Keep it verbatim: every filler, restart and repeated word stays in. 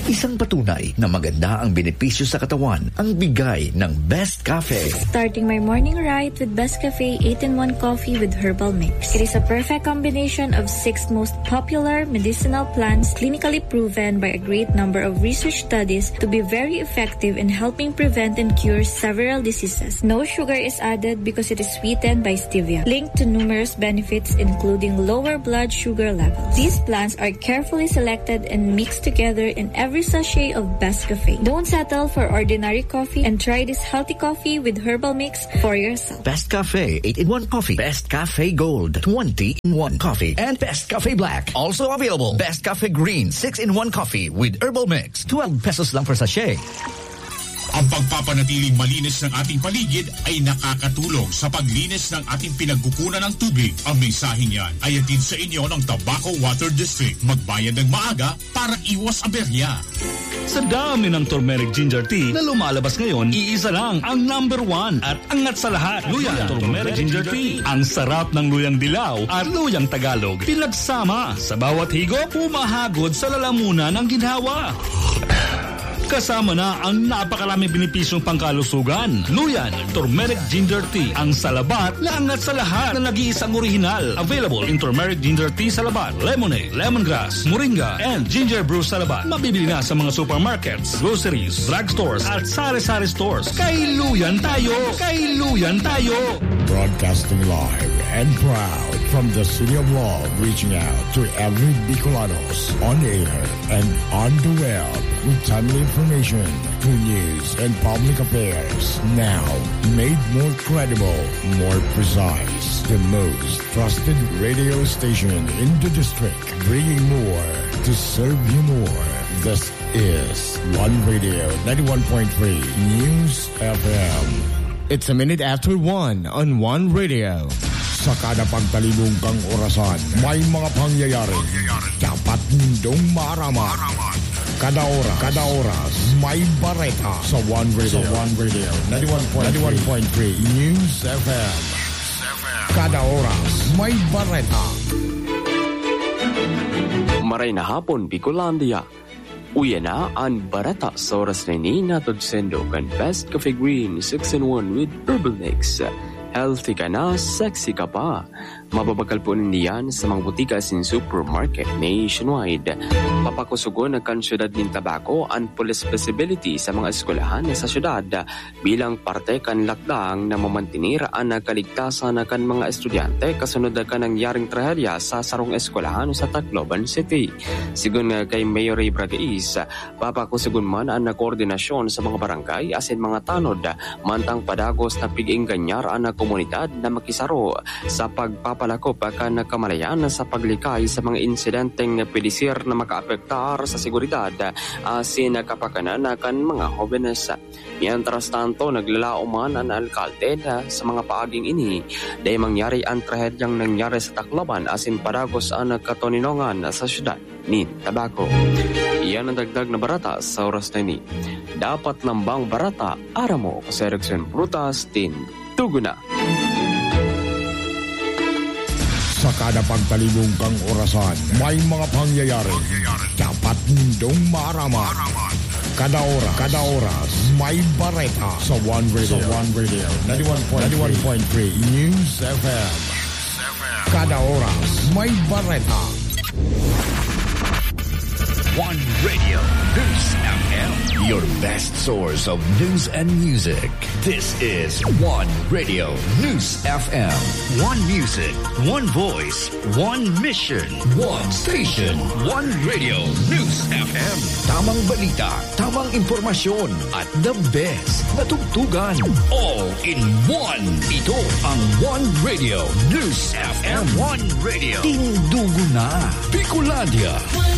Isang patunay na maganda ang benepisyo sa katawan ang bigay ng Best Cafe. Starting my morning right with Best Cafe eight in one coffee with herbal mix. It is a perfect combination of six most popular medicinal plants clinically proven by a great number of research studies to be very effective in helping prevent and cure several diseases. No sugar is added because it is sweetened by stevia, linked to numerous benefits including lower blood sugar levels. These plants are carefully selected and mixed together in every sachet of Best Cafe. Don't settle for ordinary coffee and try this healthy coffee with herbal mix for yourself. Best Cafe eight in one coffee, Best Cafe Gold twenty in one coffee, and Best Cafe Black. Also available, Best Cafe Green six in one coffee with herbal mix, twelve pesos lang per sachet. Ang pagpapanatiling malinis ng ating paligid ay nakakatulong sa paglinis ng ating pinagkukunan ng tubig. Ang mensaheng yan ay hatid sa inyo ng Tabaco Water District. Magbayad ng maaga para iwas aberya. Sa dami ng turmeric ginger tea na lumalabas ngayon, iisa lang ang number one at angat sa lahat. Luyan Turmeric Ginger Tea. Ang sarap ng luyang dilaw at luyang Tagalog pinagsama. Sa bawat higop, pumahagod sa lalamunan ng ginhawa. Kasama na ang napakaraming benepisyong pangkalusugan. Luyan Turmeric Ginger Tea. Ang salabat na angat sa lahat na nag-iisang orihinal. Available in Turmeric Ginger Tea Salabat, Lemonade, Lemongrass, Moringa, and Ginger Brew Salabat. Mabibili na sa mga supermarkets, groceries, drugstores, at sari-sari stores. Kay Luyan tayo! Kay Luyan tayo! Broadcasting live and proud from the City of Love, reaching out to every Bicolanos on air and on the web with timely information, true news, and public affairs. Now, made more credible, more precise. The most trusted radio station in the district, bringing more to serve you more. This is One Radio ninety-one point three News F M. It's a minute after one on One Radio. Sa kada pagtalibong kang orasan, may mga pangyayari. Dapat nindong maaraman. Kada oras, kada oras, may bareta sa One Radio. Sa One Radio ninety-one point three News F M. Kada oras, may bareta. Maray na hapon, Bicolandia. Uya na ang barata sa oras na ini natod sendo kan Best Cafe Green six in one with herbal mix. Healthy ka na, sexy ka pa. Mababakal po niyan sa mga butika sin supermarket nationwide. Papakusugon ang kansyudad ng tabako ang police visibility sa mga eskwelahan sa syudad bilang parte kan lakdang na mamantinir ang kaligtasan kan mga estudyante kasunod ka nangyaring trahedya sa sarong eskwelahan sa Tacloban City. Sigun kay Mayor Ray Bragais, papakusugon man ang koordinasyon sa mga barangay asin mga tanod mantang padagos na pig-inganyar ang komunidad na makisaro sa pagpapalakop kan kamalayan sa paglikay sa mga insidenteng pedisir na makaapektar sa seguridad asin kapakanan kan mga jóvenes. Mientras tanto, naglalao man ang alkalde sa mga paaging ini dahil mangyari ang trahedyang nangyari sa Tacloban asin padagos ang katoninongan sa syudad ni Tabaco. Iyan ang dagdag na barata sa oras na ini. Dapat lambang barata, aramo sa ereksyon prutas, tin, tuguna. Sa kada pagtalibong kang orasan, may mga pangyayari. Dapat nindong maaraman. Kada oras, kada oras, may bareta sa One Radio. Sa One Radio ninety-one point three News F M. Kada oras, may bareta. One Radio News F M, your best source of news and music. This is One Radio News F M. One music, one voice, one mission, one station. One Radio News F M. Tamang balita, tamang impormasyon, at the best na tugtugan. All in one. Ito ang One Radio News F M. One Radio. Tindugo na. Bicolandia.